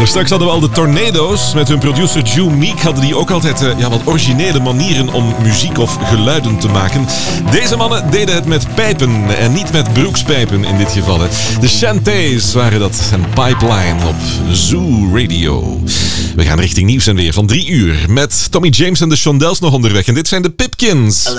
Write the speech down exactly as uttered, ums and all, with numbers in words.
En straks hadden we al de Tornado's. Met hun producer Jew Meek hadden die ook altijd uh, ja, wat originele manieren om muziek of geluiden te maken. Deze mannen deden het met pijpen en niet met broekspijpen in dit geval. Hè. De Shantays waren dat en Pipeline op Zoo Radio. We gaan richting nieuws en weer van drie uur met Tommy James en de Shondells nog onderweg. En dit zijn de Pipkins.